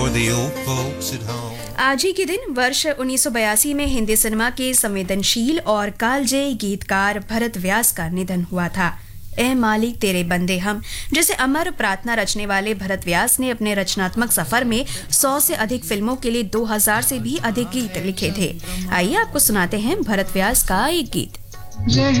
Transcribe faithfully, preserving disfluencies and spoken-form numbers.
आज ही के दिन वर्ष उन्नीस सौ बयासी में हिंदी सिनेमा के संवेदनशील और कालजयी गीतकार भरत व्यास का निधन हुआ था। ए मालिक तेरे बंदे हम जैसे अमर प्रार्थना रचने वाले भरत व्यास ने अपने रचनात्मक सफर में सौ से अधिक फिल्मों के लिए दो हज़ार से भी अधिक गीत लिखे थे। आइए आपको सुनाते हैं भरत व्यास का एक गीत।